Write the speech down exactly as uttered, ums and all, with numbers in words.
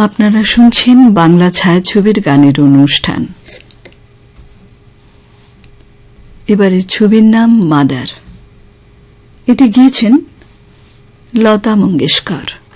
আপনারা শুনছেন বাংলা ছায়াছবির গানের অনুষ্ঠান। এবারের ছবির নাম মাদার। এটি গিয়েছেন লতা মঙ্গেশকর।